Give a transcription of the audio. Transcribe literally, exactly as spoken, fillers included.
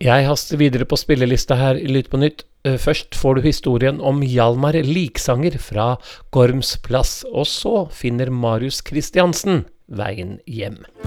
Jeg haster videre på spillelista her i Lytt på nytt. Først får du historien om Hjalmar Liksanger fra Gorms plass, og så finner Marius Kristiansen veien hjem.